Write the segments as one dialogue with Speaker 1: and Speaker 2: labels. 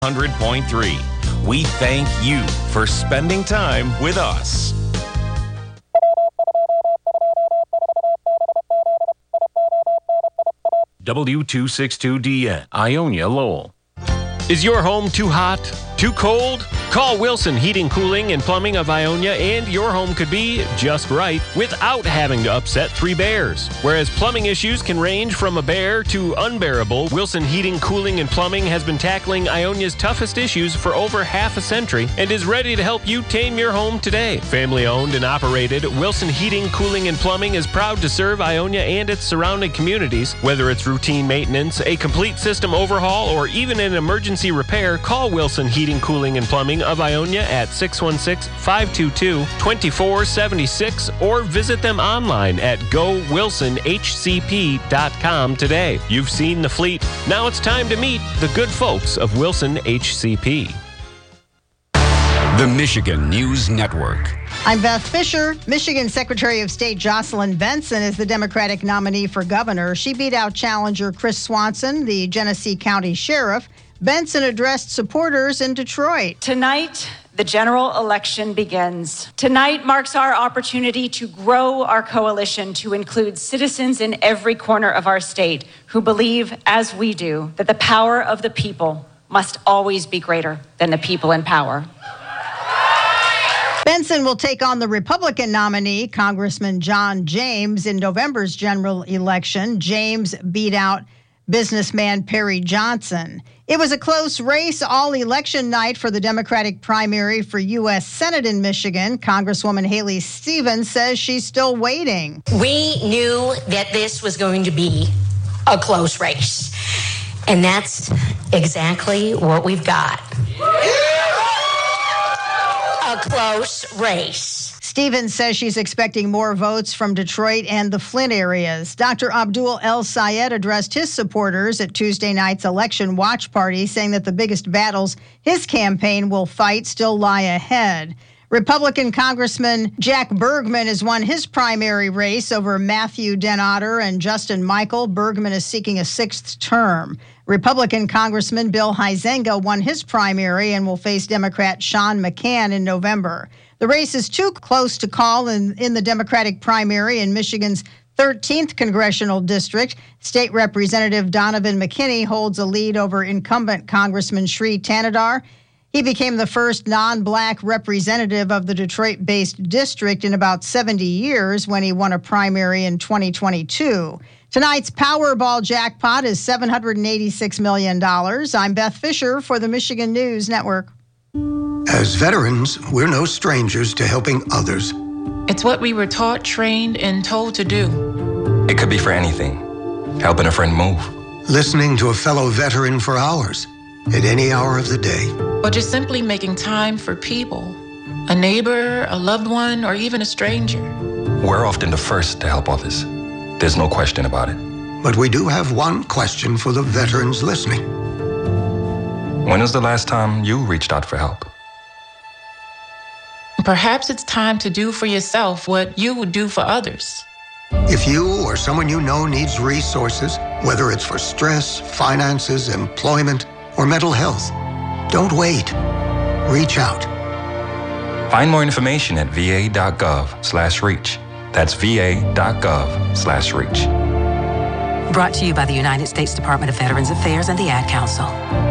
Speaker 1: 100.3. We thank you for spending time with us. W262DN, Ionia, Lowell. Is your home too hot? Too cold? Call Wilson Heating, Cooling, and Plumbing of Ionia, and your home could be just right without having to upset three bears. Whereas plumbing issues can range from a bear to unbearable, Wilson Heating, Cooling, and Plumbing has been tackling Ionia's toughest issues for over half a century and is ready to help you tame your home today. Family owned and operated, Wilson Heating, Cooling, and Plumbing is proud to serve Ionia and its surrounding communities. Whether it's routine maintenance, a complete system overhaul, or even an emergency repair, call Wilson Heating, Cooling, and Plumbing of Ionia at 616-522-2476 or visit them online at gowilsonhcp.com today. You've seen the fleet. Now it's time to meet the good folks of Wilson HCP.
Speaker 2: The Michigan News Network.
Speaker 3: I'm Beth Fisher. Michigan Secretary of State Jocelyn Benson is the Democratic nominee for governor. She beat out challenger Chris Swanson, the Genesee County Sheriff. Benson addressed supporters in Detroit.
Speaker 4: Tonight, the general election begins. Tonight marks our opportunity to grow our coalition to include citizens in every corner of our state who believe, as we do, that the power of the people must always be greater than the people in power.
Speaker 3: Benson will take on the Republican nominee, Congressman John James, in November's general election. James beat out businessman Perry Johnson. It was a close race all election night for the Democratic primary for U.S. Senate in Michigan. Congresswoman Haley Stevens says she's still waiting.
Speaker 5: We knew that this was going to be a close race, and that's exactly what we've got. A close race.
Speaker 3: Stevens says she's expecting more votes from Detroit and the Flint areas. Dr. Abdul El Sayed addressed his supporters at Tuesday night's election watch party, saying that the biggest battles his campaign will fight still lie ahead. Republican Congressman Jack Bergman has won his primary race over Matthew Denotter and Justin Michael. Bergman is seeking a sixth term. Republican Congressman Bill Huizenga won his primary and will face Democrat Sean McCann in November. The race is too close to call in the Democratic primary in Michigan's 13th congressional district. State Representative Donovan McKinney holds a lead over incumbent Congressman Sri Tanadar. He became the first non-black representative of the Detroit-based district in about 70 years when he won a primary in 2022. Tonight's Powerball jackpot is $786 million. I'm Beth Fisher for the Michigan News Network.
Speaker 6: As veterans, we're no strangers to helping others.
Speaker 7: It's what we were taught, trained, and told to do.
Speaker 8: It could be for anything. Helping a friend move.
Speaker 6: Listening to a fellow veteran for hours, at any hour of the day.
Speaker 7: Or just simply making time for people. A neighbor, a loved one, or even a stranger.
Speaker 8: We're often the first to help others. There's no question about it.
Speaker 6: But we do have one question for the veterans listening.
Speaker 8: When was the last time you reached out for help?
Speaker 7: Perhaps it's time to do for yourself what you would do for others.
Speaker 6: If you or someone you know needs resources, whether it's for stress, finances, employment, or mental health, don't wait. Reach out.
Speaker 8: Find more information at va.gov/reach. That's va.gov/reach.
Speaker 9: Brought to you by the United States Department of Veterans Affairs and the Ad Council.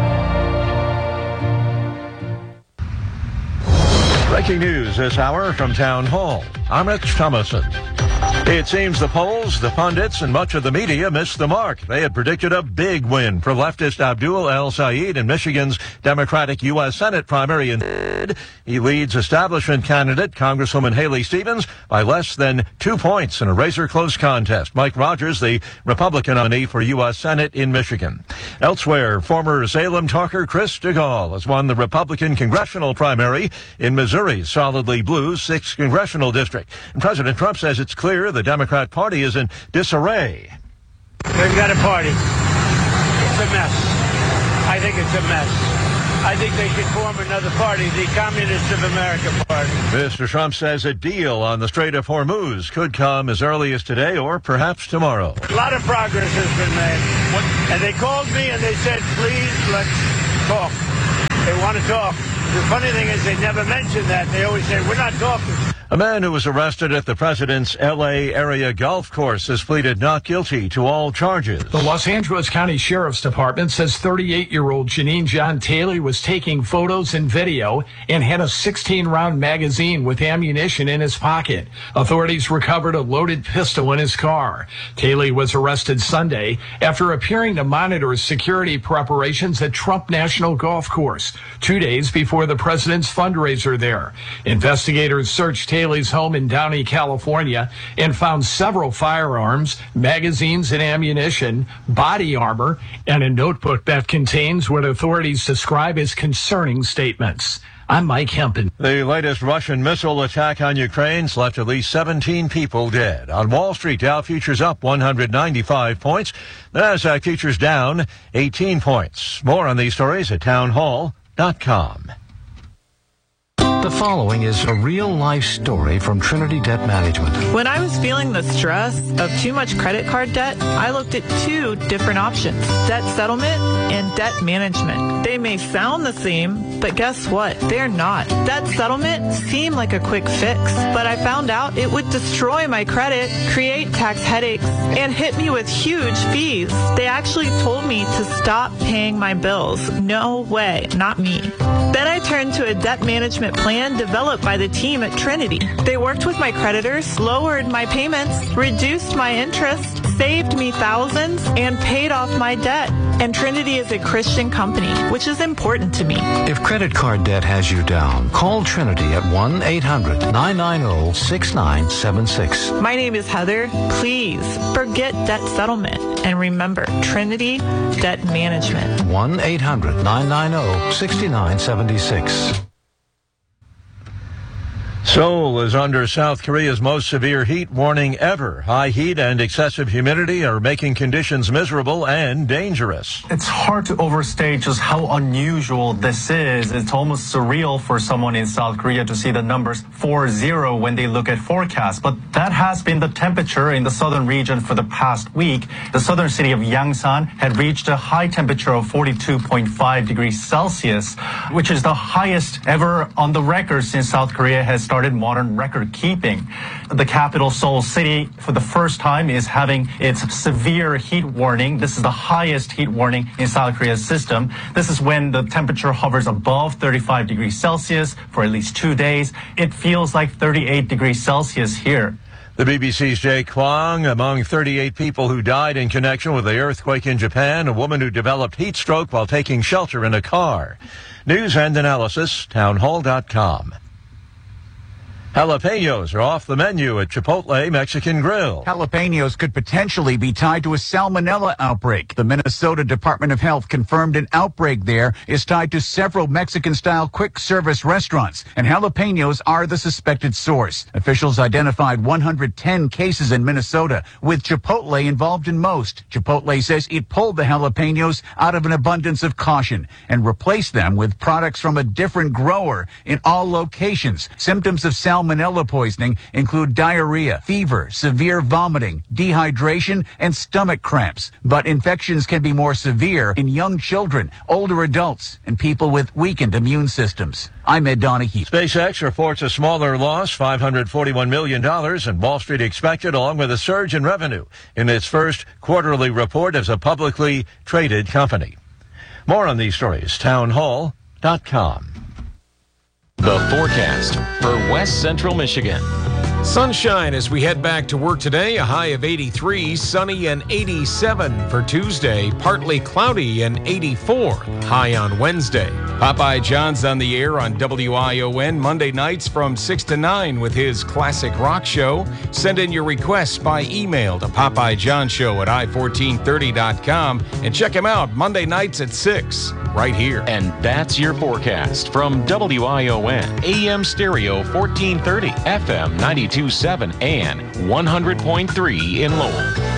Speaker 10: Breaking news this hour from Town Hall. I'm Rich Thomason. It seems the polls, the pundits, and much of the media missed the mark. They had predicted a big win for leftist Abdul El Sayed in Michigan's Democratic U.S. Senate primary. Instead, he leads establishment candidate Congresswoman Haley Stevens by less than 2 points in a razor-close contest. Mike Rogers, the Republican nominee for U.S. Senate in Michigan. Elsewhere, former Salem talker Chris DeGaulle has won the Republican congressional primary in Missouri's solidly blue 6th congressional district. And President Trump says it's clear the Democrat Party is in disarray.
Speaker 11: They've got a party. It's a mess. I think it's a mess. I think they should form another party, the Communists of America Party.
Speaker 10: Mr. Trump says a deal on the Strait of Hormuz could come as early as today or perhaps tomorrow.
Speaker 11: A lot of progress has been made. And they called me and they said, please, let's talk. They want to talk. The funny thing is they never mention that. They always say, we're not talking.
Speaker 10: A man who was arrested at the president's L.A. area golf course has pleaded not guilty to all charges.
Speaker 12: The Los Angeles County Sheriff's Department says 38-year-old Janine John Taylor was taking photos and video and had a 16-round magazine with ammunition in his pocket. Authorities recovered a loaded pistol in his car. Taylor was arrested Sunday after appearing to monitor security preparations at Trump National Golf Course 2 days before the president's fundraiser there. Investigators searched Taylor's home in Downey, California, and found several firearms, magazines and ammunition, body armor, and a notebook that contains what authorities describe as concerning statements. I'm Mike Hempen.
Speaker 10: The latest Russian missile attack on Ukraine's left at least 17 people dead. On Wall Street, Dow futures up 195 points. The Nasdaq futures down 18 points. More on these stories at townhall.com.
Speaker 13: The following is a real-life story from Trinity Debt Management.
Speaker 14: When I was feeling the stress of too much credit card debt, I looked at two different options: debt settlement and debt management. They may sound the same, but guess what? They're not. Debt settlement seemed like a quick fix, but I found out it would destroy my credit, create tax headaches, and hit me with huge fees. They actually told me to stop paying my bills. No way, not me. Then I turned to a debt management plan developed by the team at Trinity. They worked with my creditors, lowered my payments, reduced my interest, saved me thousands, and paid off my debt. And Trinity is a Christian company, which is important to me.
Speaker 13: If credit card debt has you down, call Trinity at 1-800-990-6976.
Speaker 14: My name is Heather. Please forget debt settlement and remember Trinity Debt Management.
Speaker 13: 1-800-990-6976.
Speaker 10: Seoul is under South Korea's most severe heat warning ever. High heat and excessive humidity are making conditions miserable and dangerous.
Speaker 15: It's hard to overstate just how unusual this is. It's almost surreal for someone in South Korea to see the numbers 40 when they look at forecasts. But that has been the temperature in the southern region for the past week. The southern city of Yangsan had reached a high temperature of 42.5 degrees Celsius, which is the highest ever on the record since South Korea has started modern record keeping. The capital, Seoul City, for the first time is having its severe heat warning. This is the highest heat warning in South Korea's system. This is when the temperature hovers above 35 degrees Celsius for at least 2 days. It feels like 38 degrees Celsius here.
Speaker 10: The BBC's Jay Kwang. Among 38 people who died in connection with the earthquake in Japan, a woman who developed heat stroke while taking shelter in a car. News and analysis, townhall.com. Jalapenos are off the menu at Chipotle Mexican Grill.
Speaker 16: Jalapenos could potentially be tied to a salmonella outbreak. The Minnesota Department of Health confirmed an outbreak there is tied to several Mexican-style quick-service restaurants, and jalapenos are the suspected source. Officials identified 110 cases in Minnesota, with Chipotle involved in most. Chipotle says it pulled the jalapenos out of an abundance of caution and replaced them with products from a different grower in all locations. Symptoms of salmonella poisoning include diarrhea, fever, severe vomiting, dehydration, and stomach cramps. But infections can be more severe in young children, older adults, and people with weakened immune systems. I'm Ed Donahue.
Speaker 10: SpaceX reports a smaller loss, $541 million, and Wall Street expected, along with a surge in revenue in its first quarterly report as a publicly traded company. More on these stories, townhall.com.
Speaker 1: The forecast for West Central Michigan. Sunshine as we head back to work today, a high of 83, sunny and 87 for Tuesday, partly cloudy and 84, high on Wednesday. Popeye John's on the air on WION Monday nights from 6 to 9 with his classic rock show. Send in your requests by email to PopeyeJohnShow@i1430.com and check him out Monday nights at 6 right here. And that's your forecast from WION, AM stereo 1430, FM 92.7 and 100.3 in Lowell.